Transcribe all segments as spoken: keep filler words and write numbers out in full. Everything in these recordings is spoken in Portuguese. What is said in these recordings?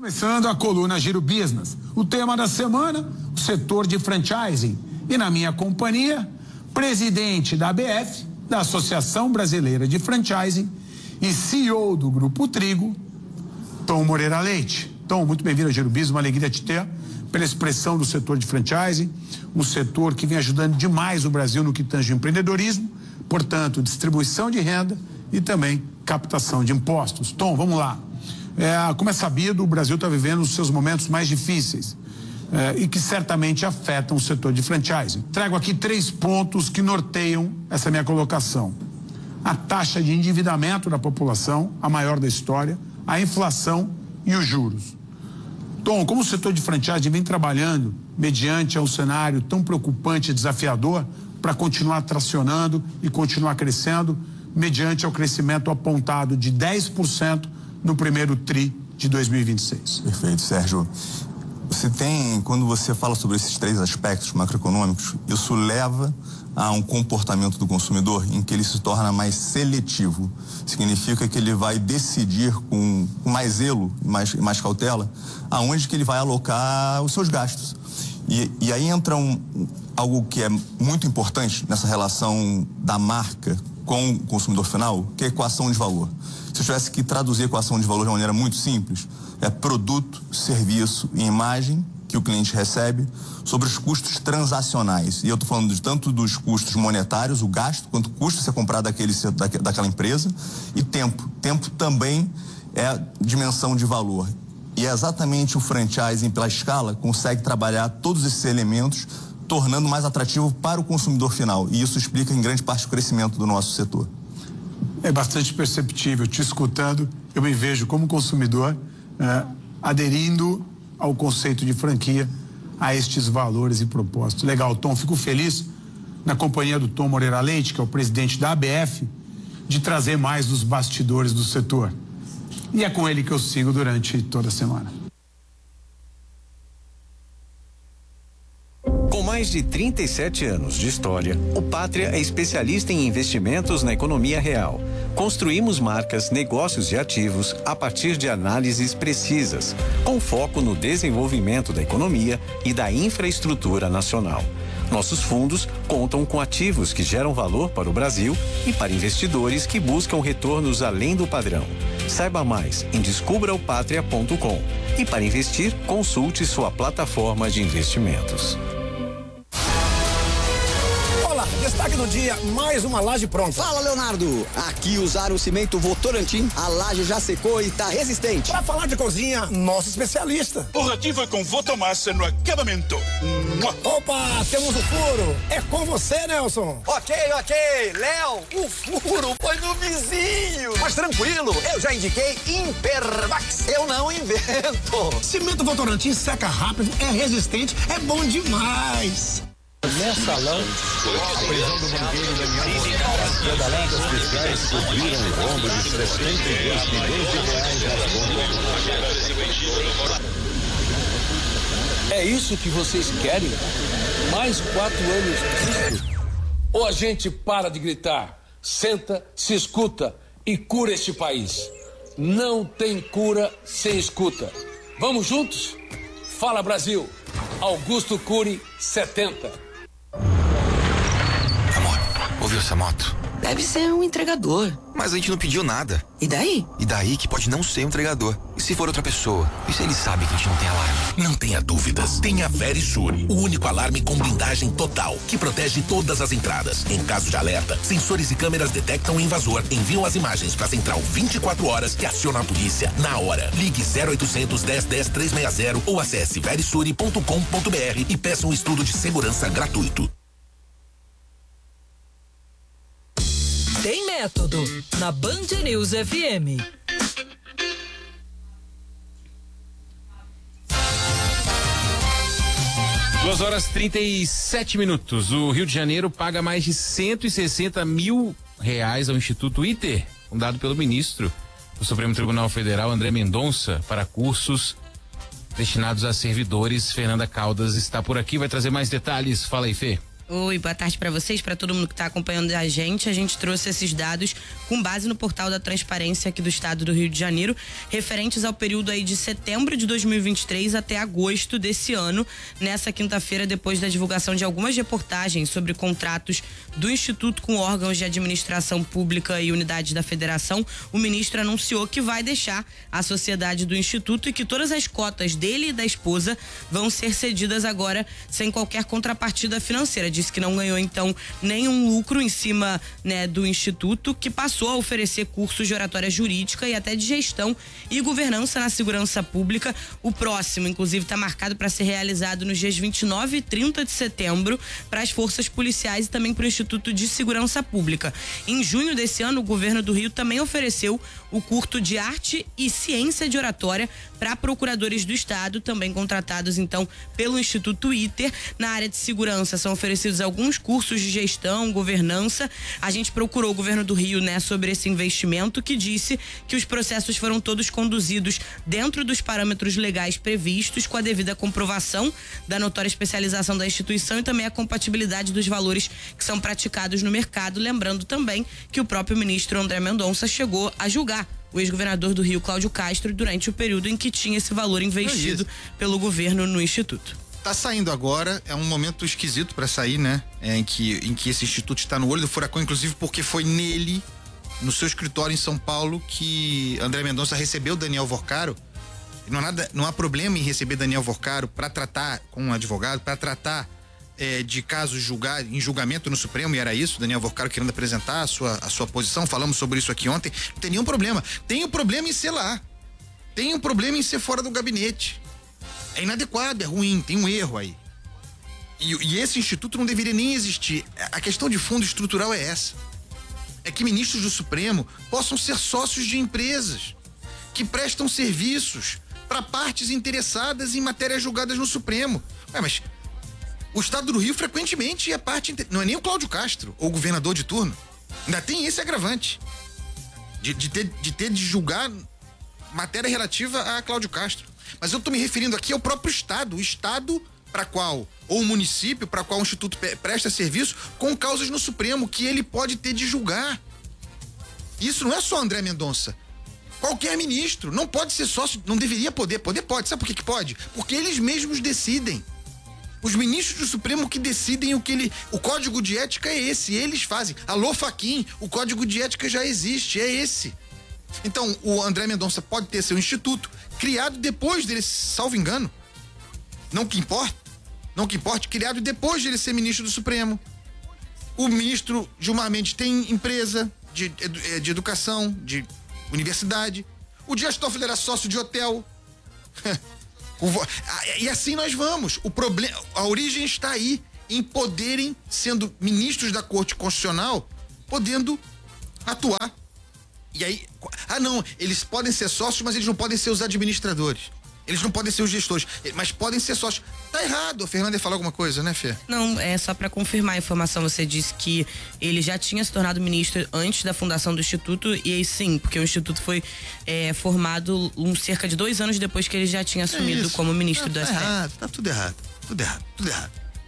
Começando a coluna Giro Business. O tema da semana, o setor de franchising. E na minha companhia, presidente da A B F, da Associação Brasileira de Franchising e C E O do Grupo Trigo, Tom Moreira Leite. Tom, muito bem-vindo ao Giro Business, uma alegria te ter, pela expressão do setor de franchising, um setor que vem ajudando demais o Brasil no que tange ao empreendedorismo, portanto, distribuição de renda e também captação de impostos. Tom, vamos lá. É, como é sabido, o Brasil está vivendo os seus momentos mais difíceis é, e que certamente afetam o setor de franchising. Trago aqui três pontos que norteiam essa minha colocação: a taxa de endividamento da população, a maior da história, a inflação e os juros. Tom, como o setor de franchising vem trabalhando mediante um cenário tão preocupante e desafiador para continuar tracionando e continuar crescendo mediante o crescimento apontado de dez por cento no primeiro tri de dois mil e vinte e seis. Perfeito, Sérgio. Você tem, quando você fala sobre esses três aspectos macroeconômicos, isso leva a um comportamento do consumidor em que ele se torna mais seletivo. Significa que ele vai decidir com, com mais zelo, mais, mais cautela, aonde que ele vai alocar os seus gastos. E, e aí entra um, algo que é muito importante nessa relação da marca com o consumidor final, que é a equação de valor. Se eu tivesse que traduzir a equação de valor de uma maneira muito simples, é produto, serviço e imagem que o cliente recebe sobre os custos transacionais. E eu estou falando de tanto dos custos monetários, o gasto, quanto custa ser comprado daquele, da, daquela empresa, e tempo. Tempo também é dimensão de valor. E é exatamente o franchising, pela escala, consegue trabalhar todos esses elementos, tornando mais atrativo para o consumidor final. E isso explica em grande parte o crescimento do nosso setor. É bastante perceptível. Te escutando, eu me vejo como consumidor é, aderindo ao conceito de franquia, a estes valores e propósitos. Legal, Tom, fico feliz na companhia do Tom Moreira Leite, que é o presidente da A B F, de trazer mais dos bastidores do setor. E é com ele que eu sigo durante toda a semana. Com mais de trinta e sete anos de história, o Pátria é especialista em investimentos na economia real. Construímos marcas, negócios e ativos a partir de análises precisas, com foco no desenvolvimento da economia e da infraestrutura nacional. Nossos fundos contam com ativos que geram valor para o Brasil e para investidores que buscam retornos além do padrão. Saiba mais em descubra o pátria ponto com e, para investir, consulte sua plataforma de investimentos. Destaque do dia, mais uma laje pronta. Fala, Leonardo. Aqui usaram o cimento Votorantim. A laje já secou e tá resistente. Pra falar de cozinha, nosso especialista. O Ratinho foi com Votomassa no acabamento. Opa, temos o furo. É com você, Nelson. Ok, ok. Léo, o furo foi no vizinho. Mas tranquilo, eu já indiquei Impermax. Eu não invento. Cimento Votorantim seca rápido, é resistente, é bom demais. Mensalão, a prisão do banqueiro Daniel Pedaladas fiscais cobriram um rombo de sessenta e dois milhões de reais nas contas. É isso que vocês querem? Mais quatro anos disso? Ou a gente para de gritar, senta, se escuta e cura este país? Não tem cura sem escuta. Vamos juntos? Fala, Brasil! Augusto Cury, setenta. Amor, ouviu essa moto? Deve ser um entregador. Mas a gente não pediu nada. E daí? E daí que pode não ser um entregador. E se for outra pessoa? E se ele sabe que a gente não tem alarme? Não tenha dúvidas. Tenha Verisure, o único alarme com blindagem total, que protege todas as entradas. Em caso de alerta, sensores e câmeras detectam o invasor, enviam as imagens para a central vinte e quatro horas que aciona a polícia na hora. Ligue zero oitocentos, dez, dez, trezentos e sessenta ou acesse verisure ponto com ponto br e peça um estudo de segurança gratuito. Tem método na Band News F M. duas horas e trinta e sete minutos. O Rio de Janeiro paga mais de cento e sessenta mil reais ao Instituto ITER, fundado pelo ministro do Supremo Tribunal Federal, André Mendonça, para cursos destinados a servidores. Fernanda Caldas está por aqui, vai trazer mais detalhes. Fala aí, Fê. Oi, boa tarde para vocês, para todo mundo que está acompanhando a gente. A gente trouxe esses dados com base no portal da Transparência aqui do estado do Rio de Janeiro, referentes ao período aí de setembro de dois mil e vinte e três até agosto desse ano. Nessa quinta-feira, depois da divulgação de algumas reportagens sobre contratos do Instituto com órgãos de administração pública e unidades da federação, o ministro anunciou que vai deixar a sociedade do Instituto e que todas as cotas dele e da esposa vão ser cedidas agora sem qualquer contrapartida financeira. Disse que não ganhou, então, nenhum lucro em cima, né, do Instituto, que passou a oferecer cursos de oratória jurídica e até de gestão e governança na segurança pública. O próximo, inclusive, está marcado para ser realizado nos dias vinte e nove e trinta de setembro para as forças policiais e também para o Instituto de Segurança Pública. Em junho desse ano, o governo do Rio também ofereceu o curso de arte e ciência de oratória para procuradores do estado, também contratados, então, pelo Instituto ITER. Na área de segurança são oferecidos alguns cursos de gestão, governança. A gente procurou o governo do Rio, né, sobre esse investimento, que disse que os processos foram todos conduzidos dentro dos parâmetros legais previstos, com a devida comprovação da notória especialização da instituição e também a compatibilidade dos valores que são praticados no mercado. Lembrando também que o próprio ministro André Mendonça chegou a julgar o ex-governador do Rio, Cláudio Castro, durante o período em que tinha esse valor investido pelo governo no Instituto. Tá saindo agora, é um momento esquisito para sair, né? É, em, que, em que esse instituto está no olho do furacão, inclusive porque foi nele, no seu escritório em São Paulo, que André Mendonça recebeu Daniel Vorcaro. Não há, nada, não há problema em receber Daniel Vorcaro para tratar com um advogado, para tratar é, de casos julgar, em julgamento no Supremo, e era isso, Daniel Vorcaro querendo apresentar a sua, a sua posição. Falamos sobre isso aqui ontem. Não tem nenhum problema. Tem um problema em ser lá. Tem um problema em ser fora do gabinete. É inadequado, é ruim, tem um erro aí. E, e esse instituto não deveria nem existir. A questão de fundo estrutural é essa. É que ministros do Supremo possam ser sócios de empresas que prestam serviços para partes interessadas em matérias julgadas no Supremo. Ué, mas o estado do Rio frequentemente é parte... Não é nem o Cláudio Castro, ou o governador de turno. Ainda tem esse agravante. De, de, ter, de ter de julgar matéria relativa a Cláudio Castro. Mas eu estou me referindo aqui ao próprio estado, o estado para qual, ou o município para qual o instituto presta serviço com causas no Supremo que ele pode ter de julgar. Isso não é só André Mendonça. Qualquer ministro não pode ser sócio, não deveria poder, poder pode, sabe por que que pode? Porque eles mesmos decidem. Os ministros do Supremo que decidem o que ele, o código de ética é esse, eles fazem. Alô, Fachin, o código de ética já existe, é esse. Então, o André Mendonça pode ter seu instituto criado depois dele, salvo engano, não que importa, não que importe, criado depois de ele ser ministro do Supremo. O ministro Gilmar Mendes tem empresa de, de, de educação, de universidade. O Dias Toffoli era sócio de hotel. E assim nós vamos. O problema, a origem está aí, em poderem, sendo ministros da Corte Constitucional, podendo atuar. E aí, ah não, eles podem ser sócios, mas eles não podem ser os administradores. Eles não podem ser os gestores, mas podem ser sócios. Tá errado. A Fernanda ia falar alguma coisa, né, Fê? Não, é só para confirmar a informação. Você disse que ele já tinha se tornado ministro antes da fundação do Instituto, e aí sim, porque o Instituto foi é, formado um, cerca de dois anos depois que ele já tinha assumido é como ministro tá, do tá S T F. Errado, tá tudo errado, tudo errado, tudo errado.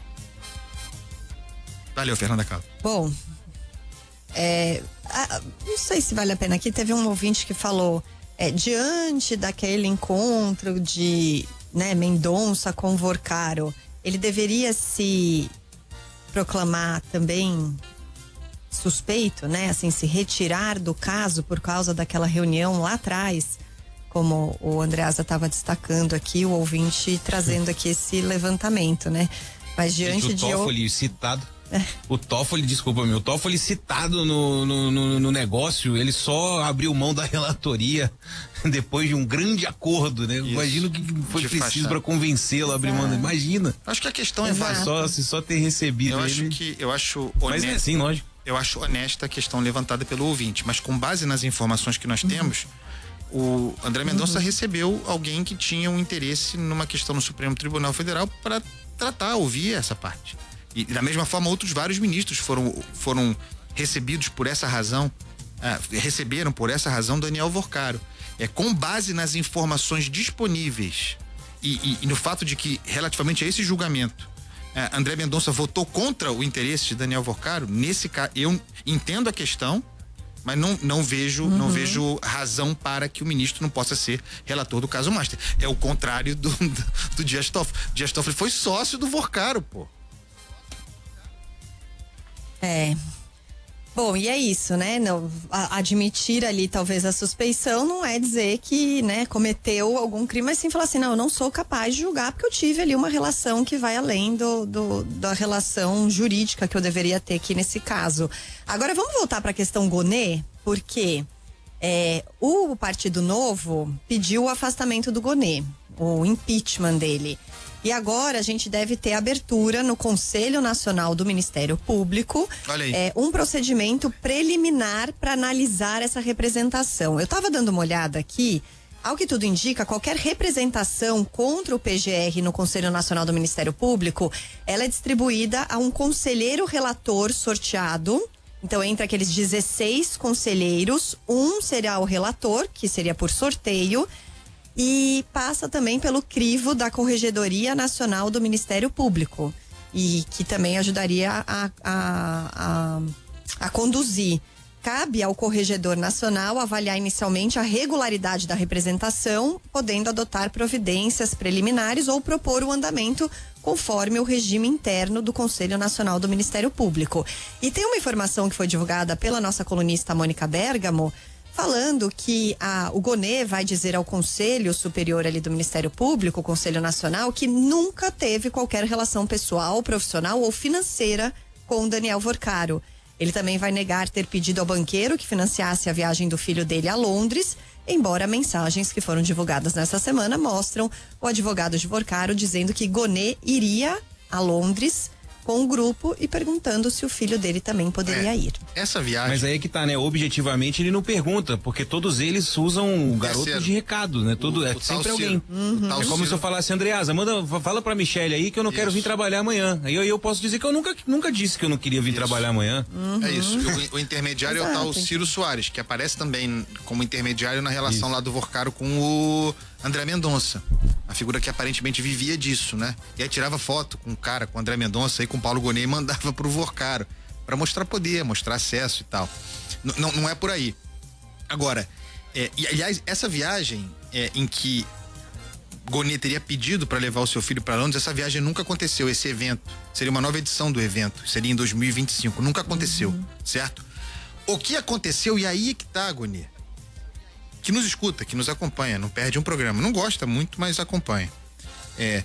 Valeu, Fernanda Calvo. Bom, é, ah, não sei se vale a pena. Aqui teve um ouvinte que falou, é, diante daquele encontro de, né, Mendonça com Vorcaro, ele deveria se proclamar também suspeito, né? Assim, se retirar do caso por causa daquela reunião lá atrás, como o Andreasa estava destacando aqui, o ouvinte trazendo aqui esse levantamento, né? Mas diante Gente, o de... Toffoli citado... O Toffoli, desculpa, meu, o Toffoli citado no, no, no, no negócio, ele só abriu mão da relatoria depois de um grande acordo, né? Imagina o que foi De preciso fachada. para convencê-lo a abrir mão, imagina. Acho que a questão é Exato. só se só ter recebido Eu ele. acho que eu acho Mas honesto. é assim, lógico. Eu acho honesta a questão levantada pelo ouvinte, mas com base nas informações que nós Uhum. temos, o André Mendonça Uhum. recebeu alguém que tinha um interesse numa questão no Supremo Tribunal Federal para tratar, ouvir essa parte. E da mesma forma, outros vários ministros foram, foram recebidos por essa razão, ah, receberam por essa razão Daniel Vorcaro. É, com base nas informações disponíveis e, e, e no fato de que, relativamente a esse julgamento, é, André Mendonça votou contra o interesse de Daniel Vorcaro, nesse caso, eu entendo a questão, mas não, não vejo uhum. não vejo razão para que o ministro não possa ser relator do caso Master. É o contrário do, do, do Dias Toffoli. Dias Toffoli foi sócio do Vorcaro, pô. É. Bom, e é isso, né? Não, a, admitir ali talvez a suspeição não é dizer que, né, cometeu algum crime, mas sim falar assim, não, eu não sou capaz de julgar porque eu tive ali uma relação que vai além do, do da relação jurídica que eu deveria ter aqui nesse caso. Agora vamos voltar para a questão Gonê, porque é, o Partido Novo pediu o afastamento do Gonê, o impeachment dele. E agora a gente deve ter abertura no Conselho Nacional do Ministério Público, é, um procedimento preliminar para analisar essa representação. Eu estava dando uma olhada aqui, ao que tudo indica, qualquer representação contra o P G R no Conselho Nacional do Ministério Público, ela é distribuída a um conselheiro relator sorteado. Então, entre aqueles dezesseis conselheiros, um será o relator, que seria por sorteio, e passa também pelo crivo da Corregedoria Nacional do Ministério Público, e que também ajudaria a, a, a, a conduzir. Cabe ao Corregedor Nacional avaliar inicialmente a regularidade da representação, podendo adotar providências preliminares ou propor o andamento conforme o regime interno do Conselho Nacional do Ministério Público. E tem uma informação que foi divulgada pela nossa colunista Mônica Bergamo, falando que a, o Gonê vai dizer ao Conselho Superior ali do Ministério Público, o Conselho Nacional, que nunca teve qualquer relação pessoal, profissional ou financeira com Daniel Vorcaro. Ele também vai negar ter pedido ao banqueiro que financiasse a viagem do filho dele a Londres, embora mensagens que foram divulgadas nessa semana mostram o advogado de Vorcaro dizendo que Gonê iria a Londres com o grupo e perguntando se o filho dele também poderia é, ir. Essa viagem... Mas aí é que tá, né? Objetivamente ele não pergunta, porque todos eles usam garotos de recado, né? Todo, o, é o sempre alguém. Uhum. É como se eu falasse, Andreasa, manda, fala pra Michelle aí que eu não isso. quero vir trabalhar amanhã. Aí eu, eu posso dizer que eu nunca, nunca disse que eu não queria vir isso. trabalhar amanhã. Uhum. É isso. O, o intermediário é o tal Ciro Soares, que aparece também como intermediário na relação isso. lá do Vorcaro com o André Mendonça. A figura que aparentemente vivia disso, né? E aí tirava foto com o cara, com o André Mendonça e com o Paulo Gonê e mandava pro Vorcaro para mostrar poder, mostrar acesso e tal. N não, não é por aí. Agora, é, e aliás, essa viagem é, em que Gonê teria pedido para levar o seu filho para Londres, essa viagem nunca aconteceu, esse evento. Seria uma nova edição do evento, seria em dois mil e vinte e cinco. Nunca aconteceu, uhum. certo? O que aconteceu, e aí é que tá, Gonê, que nos escuta, que nos acompanha, não perde um programa, não gosta muito, mas acompanha. É,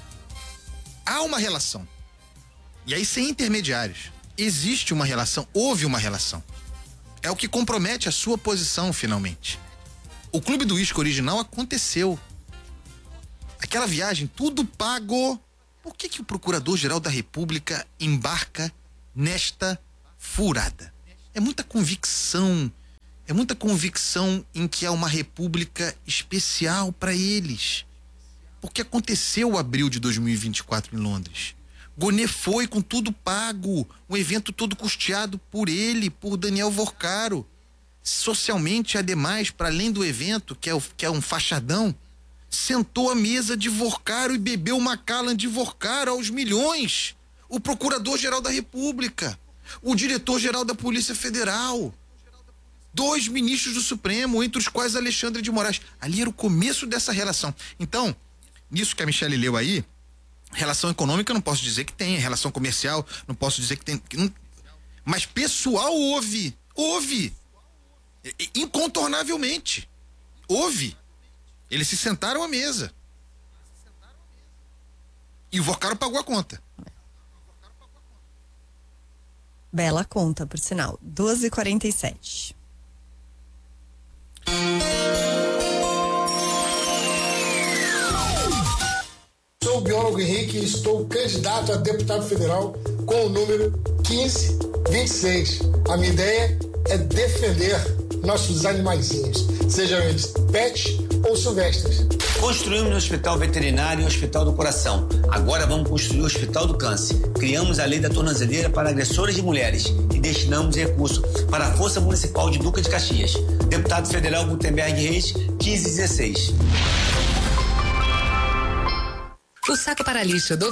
há uma relação, e aí sem intermediários, existe uma relação, houve uma relação. É o que compromete a sua posição, finalmente. O Clube do Uísque original aconteceu. Aquela viagem, tudo pago. Por que que o Procurador-Geral da República embarca nesta furada? É muita convicção. É muita convicção em que há uma república especial para eles. Porque aconteceu o abril de dois mil e vinte e quatro em Londres. Gonê foi com tudo pago, um evento todo custeado por ele, por Daniel Vorcaro. Socialmente, ademais, para além do evento, que é, o, que é um fachadão, sentou à mesa de Vorcaro e bebeu Macallan de Vorcaro aos milhões. O Procurador-Geral da República, o Diretor-Geral da Polícia Federal, dois ministros do Supremo, entre os quais Alexandre de Moraes. Ali era o começo dessa relação. Então, nisso que a Michelle leu aí, relação econômica eu não posso dizer que tem, relação comercial não posso dizer que tem, que não, mas pessoal houve, houve, incontornavelmente, houve. Eles se sentaram à mesa e o Vorcaro pagou a conta. Bela conta, por sinal. duas e quarenta e sete. Sou o biólogo Henrique e estou candidato a deputado federal com o número quinze vinte e seis. A minha ideia é defender nossos animaizinhos, sejam eles pets ou silvestres. Construímos o Hospital Veterinário e o Hospital do Coração. Agora vamos construir o Hospital do Câncer. Criamos a Lei da Tornozeleira para agressores de mulheres e destinamos recurso para a Força Municipal de Duca de Caxias. Deputado Federal Gutenberg Reis, quinze dezesseis. O saco para lixo do